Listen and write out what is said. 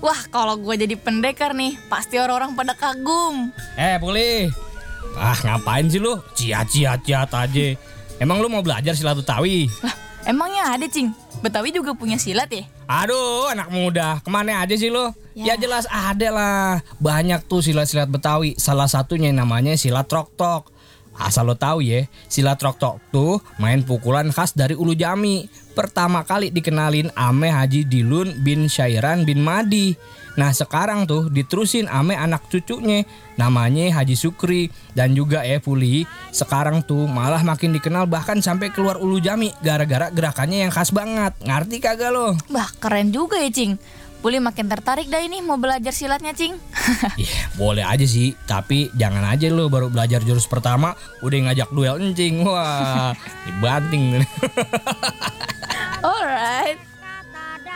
Wah, kalau gue jadi pendekar nih, pasti orang-orang pada kagum. Pulih. Ngapain sih lu? Ciat aja. Emang lu mau belajar silat Betawi? Lah, emangnya ada, Cing? Betawi juga punya silat ya? Aduh, anak muda, kemana aja sih lu? Ya jelas ada lah. Banyak tuh silat-silat Betawi. Salah satunya namanya silat trok-tok. Asal lo tahu ya, silat trok-tok tuh main pukulan khas dari Ulu Jami. Pertama kali dikenalin ame Haji Dilun bin Syairan bin Madi. Nah sekarang tuh diterusin ame anak cucunya, namanya Haji Sukri. Dan juga Puli, sekarang tuh malah makin dikenal bahkan sampai keluar Ulu Jami gara-gara gerakannya yang khas banget. Ngerti kagak lo? Bah, keren juga ya, Cing. Puli makin tertarik dah ini mau belajar silatnya, Cing. Boleh aja sih, tapi jangan aja lo baru belajar jurus pertama udah ngajak duel encing. Wah, dibanting. Alright.